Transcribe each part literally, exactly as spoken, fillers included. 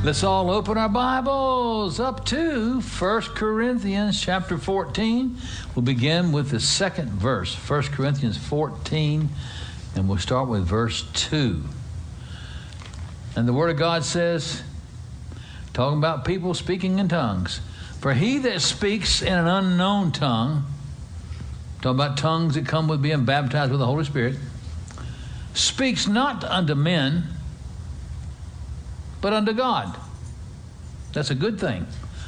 Let's all open our Bibles up to First Corinthians chapter fourteen. We'll begin with the second verse, First Corinthians fourteen, and we'll start with verse two. And the Word of God says, talking about people speaking in tongues, for he that speaks in an unknown tongue, talking about tongues that come with being baptized with the Holy Spirit, speaks not unto men, but unto God. That's a good thing.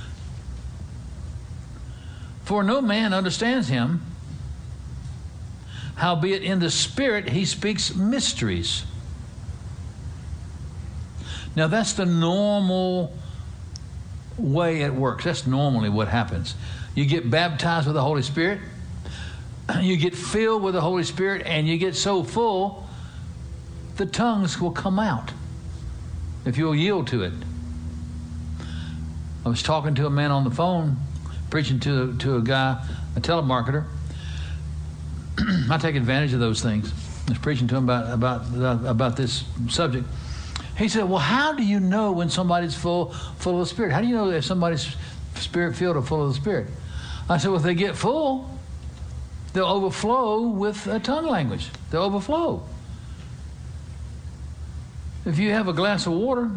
For no man understands him, howbeit in the Spirit he speaks mysteries. Now that's the normal way it works. That's normally what happens. You get baptized with the Holy Spirit, you get filled with the Holy Spirit, and you get so full, the tongues will come out if you'll yield to it. I was talking to a man on the phone, preaching to, to a guy, a telemarketer. I take advantage of those things. I was preaching to him about, about, about this subject. He said, well, how do you know when somebody's full, full of the Spirit? How do you know if somebody's Spirit-filled or full of the Spirit? I said, well, if they get full, they'll overflow with a tongue language. They'll overflow. If you have a glass of water,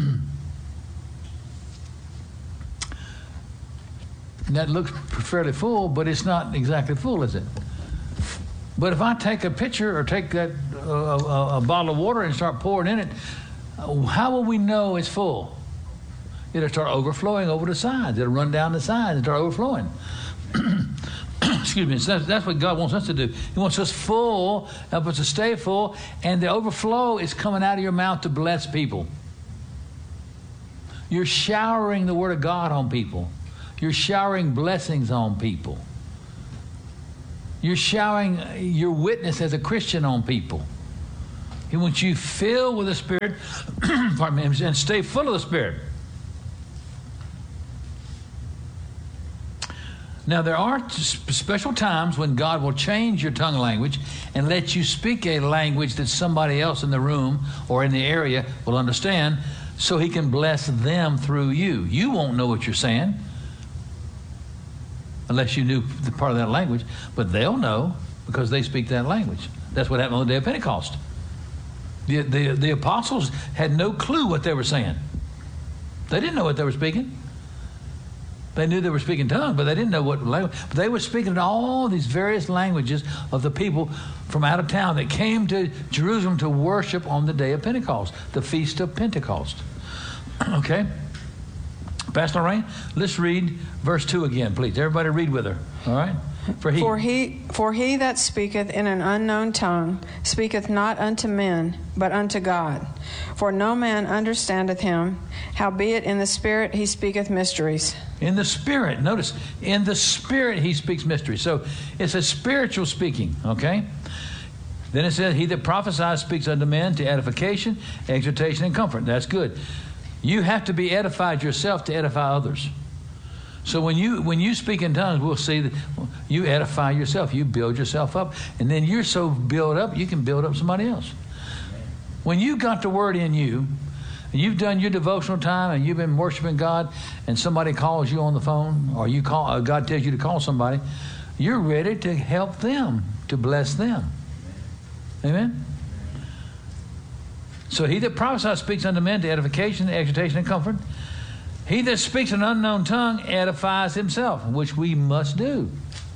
that looks fairly full, but it's not exactly full, is it? But if I take a pitcher or take that uh, a, a bottle of water and start pouring in it, how will we know it's full? It'll start overflowing over the sides. It'll run down the sides and start overflowing. Excuse me. So that's, that's what God wants us to do. He wants us full, help us to stay full, and the overflow is coming out of your mouth to bless people. You're showering the Word of God on people. You're showering blessings on people. You're showering your witness as a Christian on people. He wants you filled with the Spirit, pardon me, and stay full of the Spirit. Now, there are special times when God will change your tongue language and let you speak a language that somebody else in the room or in the area will understand, so he can bless them through you. You won't know what you're saying unless you knew the part of that language, but they'll know because they speak that language. That's what happened on the day of Pentecost. The, the, the apostles had no clue what they were saying. They didn't know what they were speaking. They knew they were speaking tongues, but they didn't know what language. But they were speaking all these various languages of the people from out of town that came to Jerusalem to worship on the day of Pentecost, the Feast of Pentecost. Okay? Pastor Lorraine, let's read verse two again, please. Everybody read with her, all right? For he, for he, for he that speaketh in an unknown tongue speaketh not unto men, but unto God. For no man understandeth him, howbeit in the Spirit he speaketh mysteries. In the Spirit, notice, in the Spirit he speaks mysteries. So it's a spiritual speaking, okay? Then it says, he that prophesies speaks unto men to edification, exhortation, and comfort. That's good. You have to be edified yourself to edify others. So when you when you speak in tongues, we'll see that you edify yourself. You build yourself up. And then you're so built up, you can build up somebody else. When you got the Word in you, and you've done your devotional time, and you've been worshiping God, and somebody calls you on the phone, or you call, uh, God tells you to call somebody, you're ready to help them, to bless them. Amen? So he that prophesies speaks unto men to edification, exhortation, and comfort. He that speaks an unknown tongue edifies himself, which we must do.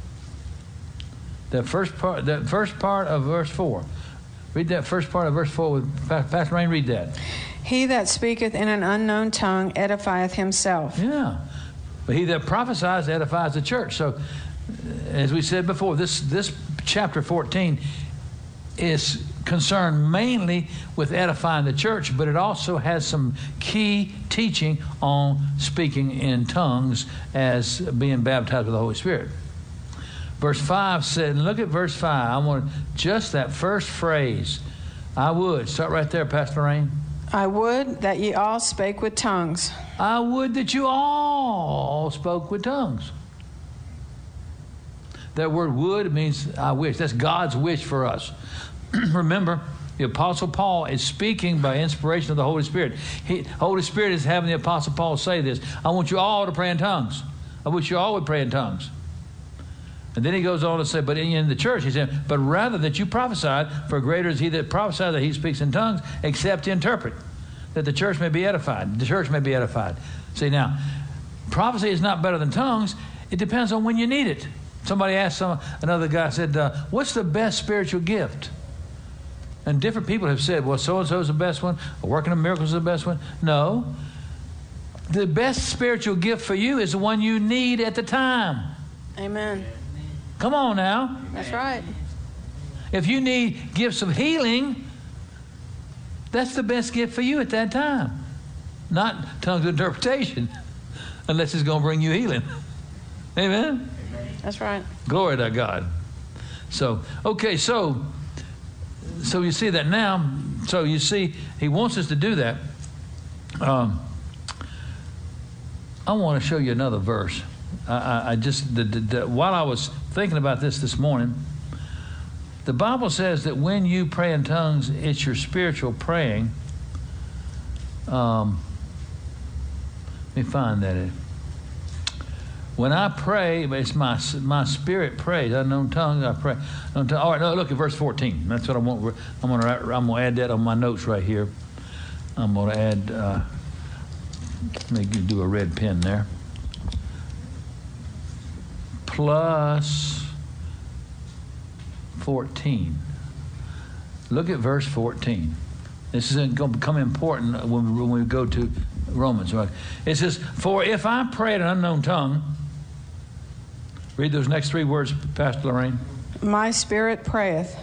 That first part, that first part of verse four. Read that first part of verse four with Pastor Rain. Read that. He that speaketh in an unknown tongue edifieth himself. Yeah, but he that prophesies edifies the church. So, as we said before, this this chapter fourteen is concerned mainly with edifying the church, but it also has some key teaching on speaking in tongues as being baptized with the Holy Spirit. Verse five said, and look at verse five. I want just that first phrase. I would. Start right there, Pastor Lorraine. I would that ye all spake with tongues. I would that you all spoke with tongues. That word would means I wish. That's God's wish for us. Remember, The Apostle Paul is speaking by inspiration of the Holy Spirit. He, Holy Spirit is having the Apostle Paul say this. I want you all to pray in tongues. I wish you all would pray in tongues. And then he goes on to say, but in the church, he said, but rather that you prophesied, for greater is he that prophesies that he speaks in tongues, except to interpret, that the church may be edified. The church may be edified. See, now, prophecy is not better than tongues. It depends on when you need it. Somebody asked some, another guy, said, uh, what's the best spiritual gift? And different people have said, well, so-and-so is the best one, or working of miracles is the best one. No. The best spiritual gift for you is the one you need at the time. Amen. Come on now. That's right. If you need gifts of healing, that's the best gift for you at that time. Not tongues of interpretation, unless it's going to bring you healing. Amen? That's right. Glory to God. So, okay, so, so you see that now. So you see, he wants us to do that. Um, I want to show you another verse. I, I, I just, the, the, the, while I was thinking about this this morning, the Bible says that when you pray in tongues, it's your spiritual praying. Um, let me find that. When I pray, it's my my spirit prays. Unknown tongues, I pray. All right, no, look at verse fourteen. That's what I want. I'm going to I'm going to add that on my notes right here. I'm going to add. Uh, let me do a red pen there. Plus fourteen. Look at verse fourteen. This is going to become important when we, when we go to Romans. Right? It says, "For if I pray in an unknown tongue," read those next three words, Pastor Lorraine. My spirit prayeth.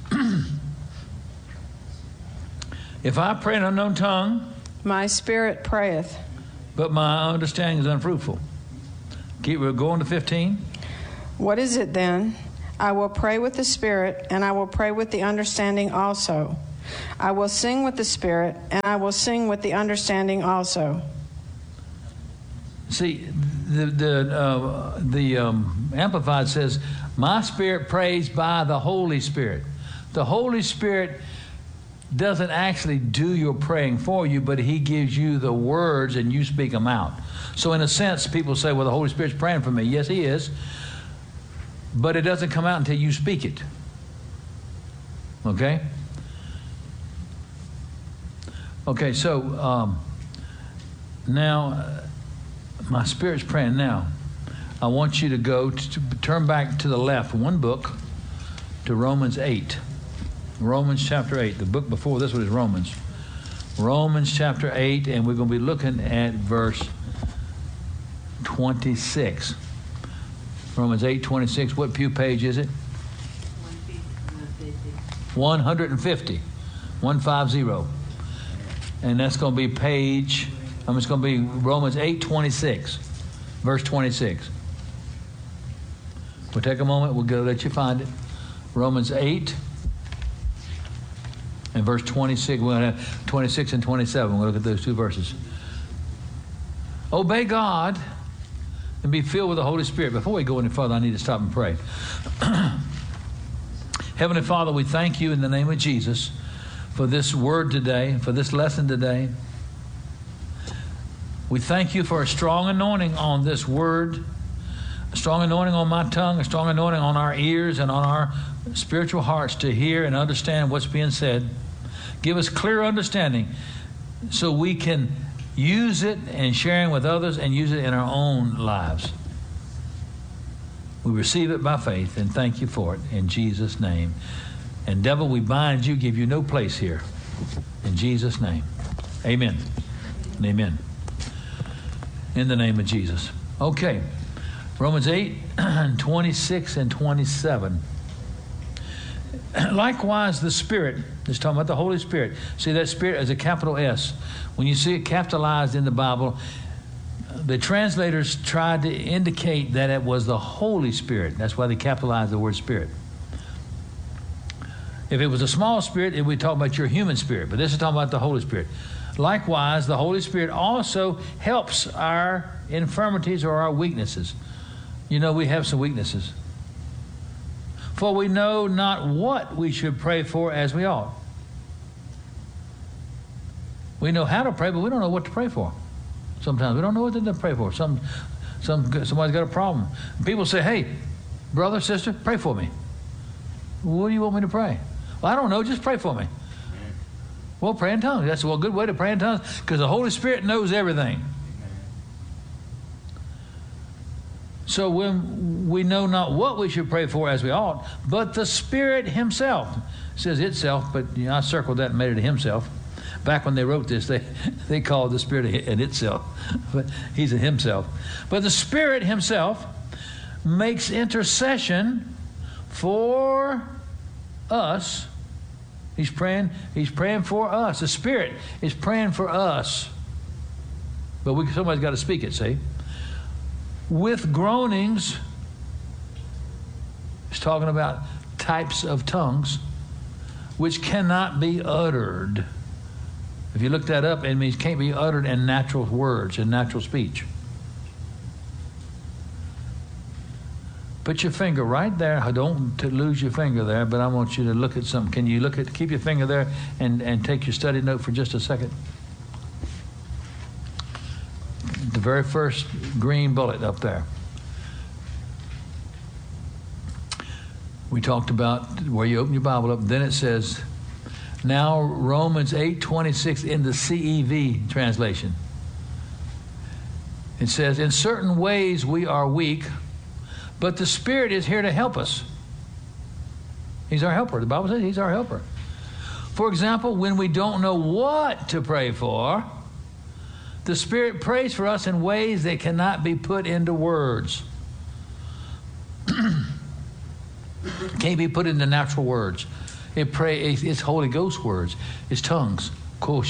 If I pray in an unknown tongue, my spirit prayeth, but my understanding is unfruitful. Keep we're going to fifteen. What is it then? I will pray with the spirit, and I will pray with the understanding also. I will sing with the spirit, and I will sing with the understanding also. See, the the uh, the um, Amplified says, "My spirit prays by the Holy Spirit." The Holy Spirit doesn't actually do your praying for you, but He gives you the words, and you speak them out. So, in a sense, people say, "Well, the Holy Spirit's praying for me." Yes, He is, but it doesn't come out until you speak it. Okay. Okay, so um, now uh, my spirit's praying now. I want you to go to, to turn back to the left one book to Romans eight. Romans chapter eight. The book before this one is Romans. Romans chapter eight, and we're going to be looking at verse twenty-six. Romans eight twenty-six. What pew page is it? one hundred fifty. one fifty. And that's going to be page, um, it's going to be Romans eight twenty-six, verse twenty-six. We'll take a moment. We'll go let you find it. Romans eight and verse twenty-six. We're going to have twenty-six and twenty-seven. We'll look at those two verses. Obey God and be filled with the Holy Spirit. Before we go any further, I need to stop and pray. Heavenly Father, we thank you in the name of Jesus for this word today, for this lesson today. We thank you for a strong anointing on this word, a strong anointing on my tongue, a strong anointing on our ears and on our spiritual hearts to hear and understand what's being said. Give us clear understanding so we can use it and sharing with others and use it in our own lives. We receive it by faith and thank you for it in Jesus' name. And devil, we bind you, give you no place here. In Jesus' name. Amen. And amen. In the name of Jesus. Okay. Romans eight, twenty-six and twenty-seven. Likewise, the Spirit, it's talking about the Holy Spirit. See that Spirit as a capital S. When you see it capitalized in the Bible, the translators tried to indicate that it was the Holy Spirit. That's why they capitalized the word Spirit. If it was a small spirit, it would talk about your human spirit. But this is talking about the Holy Spirit. Likewise, the Holy Spirit also helps our infirmities or our weaknesses. You know, we have some weaknesses. For we know not what we should pray for as we ought. We know how to pray, but we don't know what to pray for. Sometimes we don't know what to pray for. Some, some, somebody's got a problem. People say, hey, brother, sister, pray for me. What do you want me to pray? Well, I don't know. Just pray for me. Well, pray in tongues. That's a well, good way to pray in tongues because the Holy Spirit knows everything. So when we know not what we should pray for as we ought, but the Spirit himself. It says itself, but you know, I circled that and made it himself. Back when they wrote this, they, they called the Spirit an itself, but he's a himself. But the Spirit himself makes intercession for us. He's praying, he's praying for us. The Spirit is praying for us. But we, somebody's got to speak it, see? With groanings, it's talking about types of tongues, which cannot be uttered. If you look that up, it means can't be uttered in natural words, in natural speech. Put your finger right there. I don't to lose your finger there, but I want you to look at something. Can you look at, keep your finger there and, and take your study note for just a second? The very first green bullet up there. We talked about where you open your Bible up. Then it says, now Romans eight twenty-six in the C E V translation. It says, in certain ways we are weak, but the Spirit is here to help us. He's our helper. The Bible says he's our helper. For example, when we don't know what to pray for, the Spirit prays for us in ways that cannot be put into words. Can't be put into natural words. It pray, it's Holy Ghost words. It's tongues. Look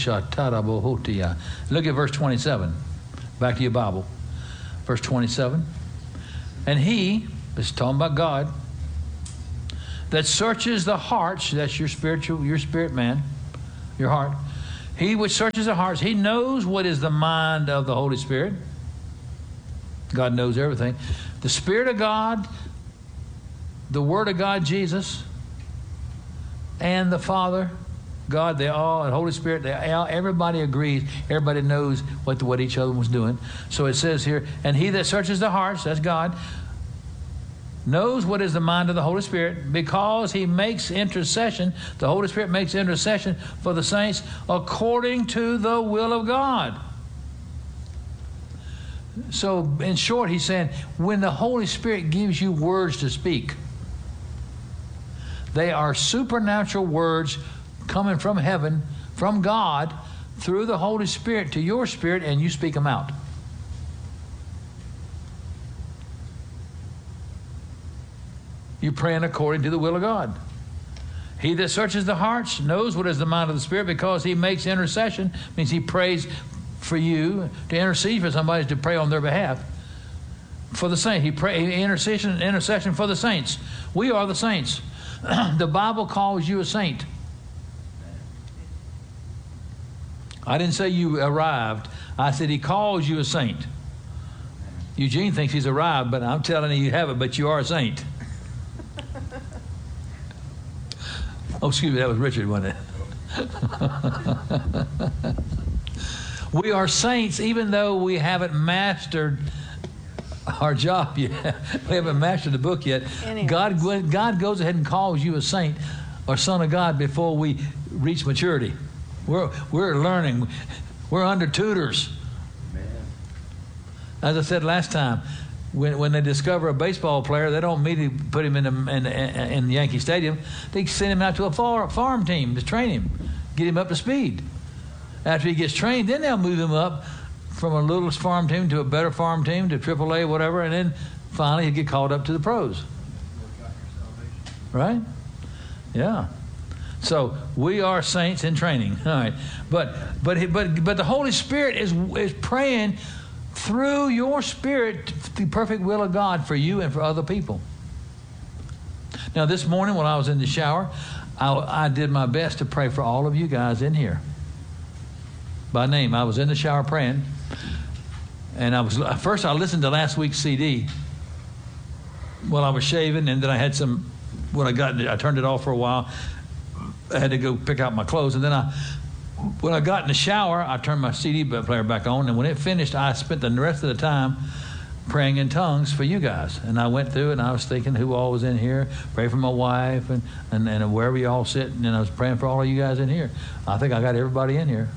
at verse twenty-seven. Back to your Bible. Verse twenty-seven. And he, this is talking about God, that searches the hearts, that's your spiritual, your spirit man, your heart. He which searches the hearts, he knows what is the mind of the Holy Spirit. God knows everything. The Spirit of God, the Word of God, Jesus, and the Father, God, they all, the Holy Spirit, they all, everybody agrees, everybody knows what, the, what each other was doing. So it says here, and he that searches the hearts, that's God, knows what is the mind of the Holy Spirit because he makes intercession, the Holy Spirit makes intercession for the saints according to the will of God. So in short, he's saying, when the Holy Spirit gives you words to speak, they are supernatural words coming from heaven, from God, through the Holy Spirit to your spirit, and you speak them out. You're praying according to the will of God. He that searches the hearts knows what is the mind of the Spirit because he makes intercession, means he prays for you, to intercede for somebody, to pray on their behalf. For the saints. He pray intercession, intercession for the saints. We are the saints. The Bible calls you a saint. I didn't say you arrived. I said he calls you a saint. Eugene thinks he's arrived, but I'm telling you, you haven't, but you are a saint. Oh, excuse me, that was Richard, wasn't it? We are saints even though we haven't mastered our job yet. We haven't mastered the book yet. Anyways. God, God goes ahead and calls you a saint or son of God before we reach maturity. We're, we're learning. We're under tutors. Amen. As I said last time, when, when they discover a baseball player, they don't immediately put him in the, in, the, in the Yankee Stadium. They send him out to a far, farm team to train him, get him up to speed. After he gets trained, then they'll move him up from a little farm team to a better farm team to triple A, whatever, and then finally he'll get called up to the pros. Right? Yeah. So we are saints in training. All right. But but but but the Holy Spirit is is praying through your spirit the perfect will of God for you and for other people. Now this morning when I was in the shower, I, I did my best to pray for all of you guys in here. By name. I was in the shower praying. And I was first I listened to last week's C D while I was shaving, and then I had some when I got I turned it off for a while. I had to go pick out my clothes, and then I when I got in the shower, I turned my C D player back on, and when it finished, I spent the rest of the time praying in tongues for you guys. And I went through, and I was thinking who all was in here, pray for my wife, and, and, and wherever you all sit, and I was praying for all of you guys in here. I think I got everybody in here.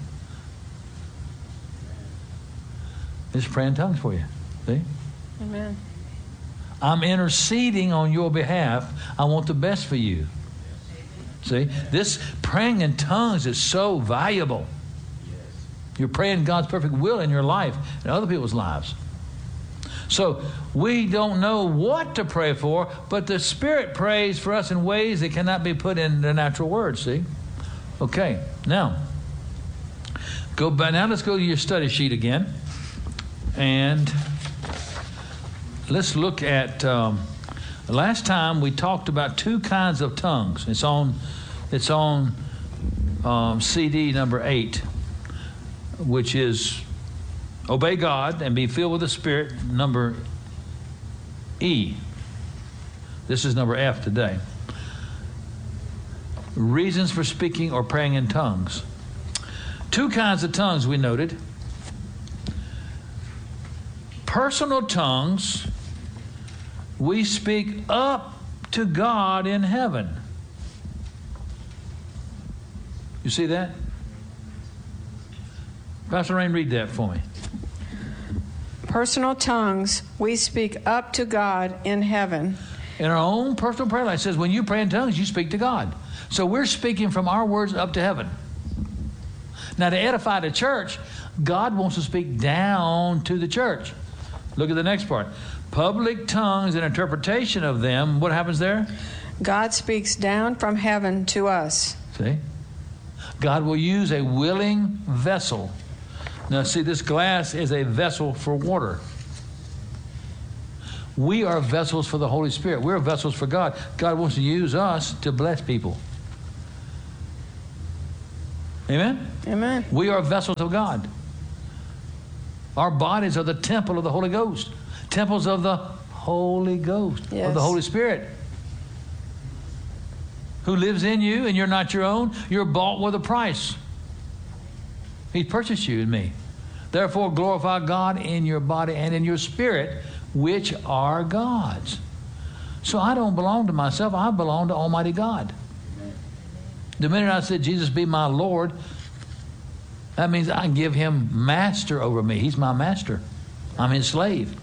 Just praying in tongues for you. See? Amen. I'm interceding on your behalf. I want the best for you. See? This praying in tongues is so valuable. You're praying God's perfect will in your life and other people's lives. So we don't know what to pray for, but the Spirit prays for us in ways that cannot be put in the natural words, see? Okay, now, go back. Now let's go to your study sheet again. And let's look at, um, last time we talked about two kinds of tongues. It's on, it's on um, C D number eight, which is obey God and be filled with the Spirit, number E. This is number F today. Reasons for speaking or praying in tongues. Two kinds of tongues we noted. Personal tongues, we speak up to God in heaven. You see that? Pastor Rain, read that for me. Personal tongues, we speak up to God in heaven. In our own personal prayer life, it says when you pray in tongues, you speak to God. So we're speaking from our words up to heaven. Now, to edify the church, God wants to speak down to the church. Look at the next part. Public tongues and interpretation of them, what happens there? God speaks down from heaven to us. See? God will use a willing vessel. Now, see, this glass is a vessel for water. We are vessels for the Holy Spirit. We're vessels for God. God wants to use us to bless people. Amen? Amen. We are vessels of God. Our bodies are the temple of the Holy Ghost. Temples of the Holy Ghost, yes. of the Holy Spirit, who lives in you, and you're not your own. You're bought with a price. He purchased you and me. Therefore, glorify God in your body and in your spirit, which are God's. So I don't belong to myself. I belong to Almighty God. The minute I said, Jesus be my Lord, that means I give him master over me. He's my master. I'm his slave.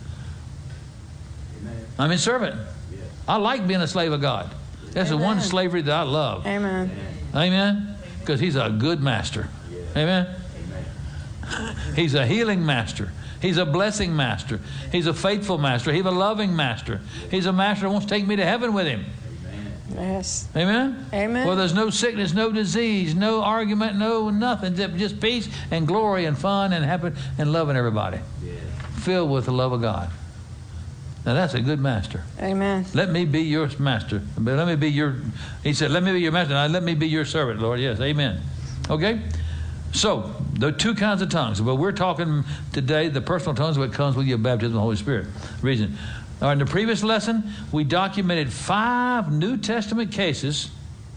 Amen. I'm his servant. Yes. I like being a slave of God. That's Amen. The one slavery that I love. Amen. Amen. Because he's a good master. Yes. Amen. Amen. He's a healing master. He's a blessing master. He's a faithful master. He's a loving master. He's a master that wants to take me to heaven with him. Yes. Amen? Amen. Well, there's no sickness, no disease, no argument, no nothing. Just peace and glory and fun and happy and loving everybody. Yeah. Filled with the love of God. Now, that's a good master. Amen. Let me be your master. But let me be your, he said, let me be your master. Now, let me be your servant, Lord. Yes, amen. Okay? So, there are two kinds of tongues. But we're talking today, the personal tongues, what comes with your baptism of the Holy Spirit. Reason. All right, in the previous lesson, we documented five New Testament cases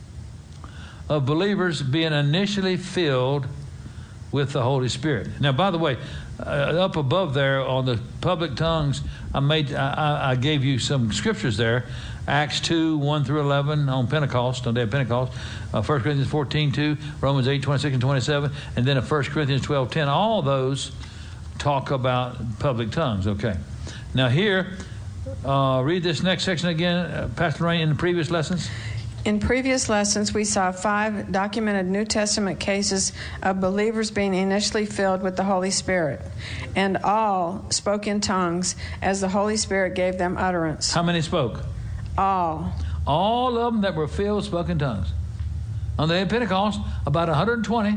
of believers being initially filled with the Holy Spirit. Now, by the way, uh, up above there on the public tongues, I made I, I gave you some scriptures there. Acts two, one through eleven on Pentecost, on the day of Pentecost. Uh, First Corinthians fourteen, two, Romans eight, twenty-six and twenty-seven, and then First Corinthians twelve, ten. All those talk about public tongues. Okay. Now here, uh, read this next section again, uh, Pastor Rain, in the previous lessons. In previous lessons, we saw five documented New Testament cases of believers being initially filled with the Holy Spirit, and all spoke in tongues as the Holy Spirit gave them utterance. How many spoke? All. All of them that were filled spoke in tongues. On the day of Pentecost, about one hundred twenty.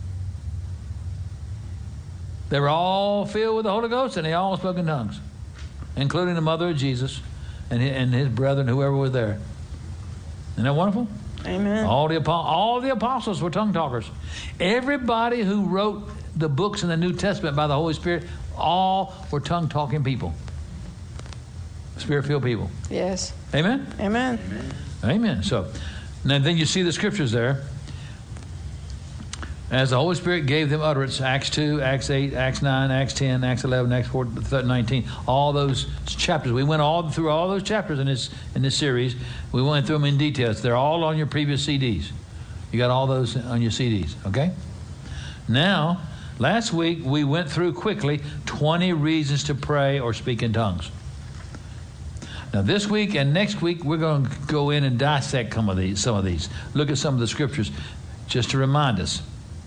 They were all filled with the Holy Ghost, and they all spoke in tongues, including the mother of Jesus and his, and his brethren, whoever was there. Isn't that wonderful? Amen. All the, all the apostles were tongue talkers. Everybody who wrote the books in the New Testament by the Holy Spirit, all were tongue-talking people. Spirit-filled people. Yes. Amen? Amen. Amen. So, now then you see the scriptures there. As the Holy Spirit gave them utterance, Acts two, Acts eight, Acts nine, Acts ten, Acts eleven, Acts four, nineteen, all those chapters. We went all through all those chapters in this in this series. We went through them in details. They're all on your previous C Ds. You got all those on your C Ds, okay? Now, last week we went through quickly twenty reasons to pray or speak in tongues. Now, this week and next week, we're going to go in and dissect some of these. Some of these. Look at some of the scriptures just to remind us.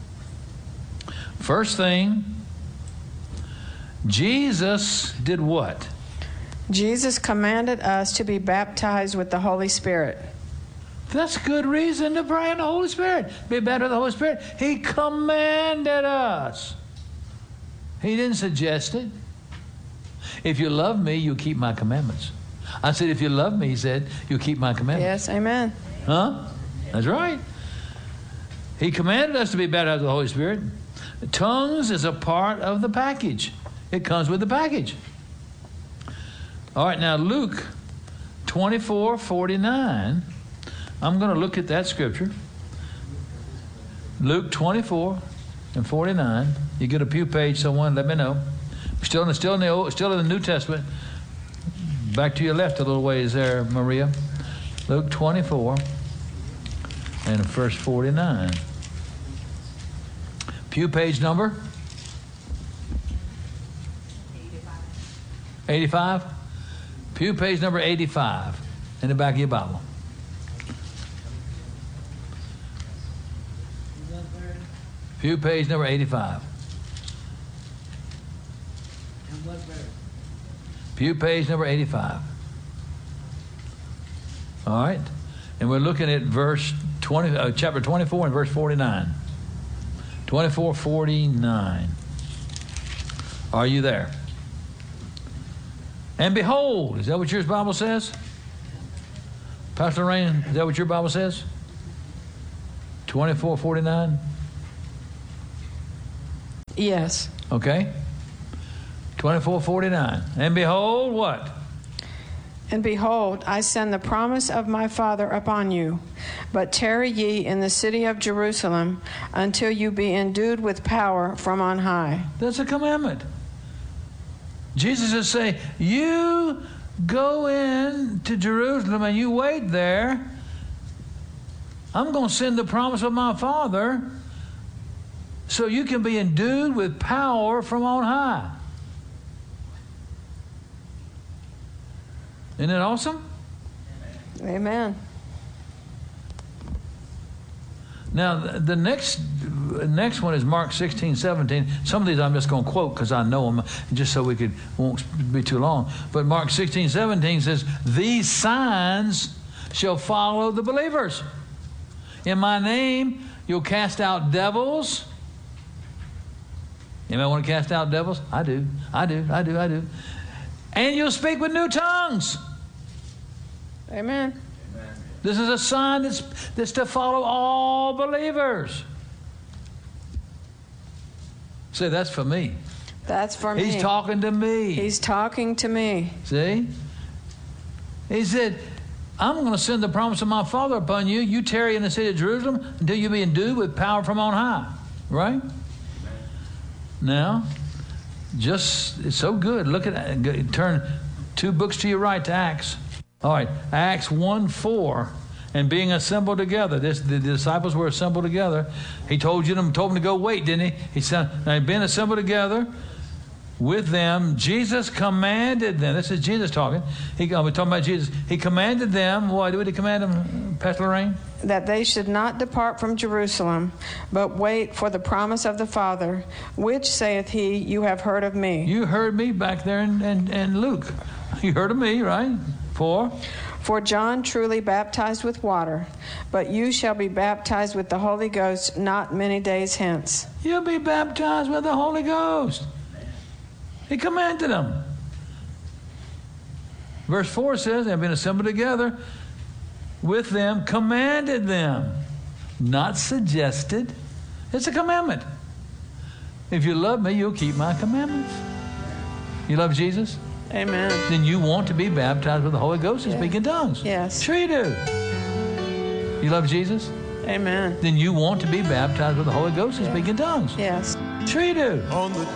First thing, Jesus did what? Jesus commanded us to be baptized with the Holy Spirit. That's good reason to pray in the Holy Spirit. Be baptized with the Holy Spirit. He commanded us. He didn't suggest it. If you love me, you'll keep my commandments. I said, if you love me, he said, you'll keep my commandments. Yes, amen. Huh? That's right. He commanded us to be baptized with the Holy Spirit. Tongues is a part of the package. It comes with the package. All right, now Luke twenty-four forty-nine. I'm going to look at that scripture. Luke twenty-four and forty-nine. You get a pew page, someone, let me know. Still in the, still in the, Old, still in the New Testament. Back to your left a little ways there, Maria. Luke twenty-four and verse forty-nine. Pew page number? eighty-five. Pew page number eighty-five in the back of your Bible. Pew page number eighty-five. Pew page number eighty-five. All right. And we're looking at verse twenty, uh, chapter twenty-four and verse forty-nine. twenty-four forty-nine. Are you there? And behold, is that what your Bible says? Pastor Rain, is that what your Bible says? twenty-four forty-nine? Yes. Okay. twenty-four forty-nine. And behold, what? And behold, I send the promise of my Father upon you. But tarry ye in the city of Jerusalem until you be endued with power from on high. That's a commandment. Jesus is saying, you go in to Jerusalem and you wait there. I'm going to send the promise of my Father so you can be endued with power from on high. Isn't it awesome? Amen. Now, the, the next next one is Mark sixteen seventeen. Some of these I'm just going to quote because I know them, just so we could won't be too long. But Mark sixteen seventeen says, these signs shall follow the believers. In my name, you'll cast out devils. Anybody want to cast out devils? I do. I do. I do. I do. And you'll speak with new tongues. Amen. This is a sign that's, that's to follow all believers. Say, that's for me. That's for me. He's talking to me. He's talking to me. See? He said, I'm going to send the promise of my Father upon you. You tarry in the city of Jerusalem until you be endued with power from on high. Right? Now, just, it's so good. Look at that. Turn two books to your right to Acts. All right, Acts one four, and being assembled together. This, the disciples were assembled together. He told you them, told them to go wait, didn't he? He said, and being assembled together with them, Jesus commanded them. This is Jesus talking. He, oh, we're talking about Jesus. He commanded them. Why did he command them, Pastor Lorraine? That they should not depart from Jerusalem, but wait for the promise of the Father, which saith he, you have heard of me. You heard me back there in, in, in Luke. You heard of me, right? For? For John truly baptized with water, but you shall be baptized with the Holy Ghost not many days hence. You'll be baptized with the Holy Ghost. He commanded them. Verse four says, they have been assembled together with them, commanded them. Not suggested. It's a commandment. If you love me, you'll keep my commandments. You love Jesus? Amen. Then you want to be baptized with the Holy Ghost and Yeah. speak in tongues. Yes. Sure you do. You love Jesus? Amen. then you want to be baptized with the Holy Ghost and Yeah. speak in tongues. Yes. Sure you do. On the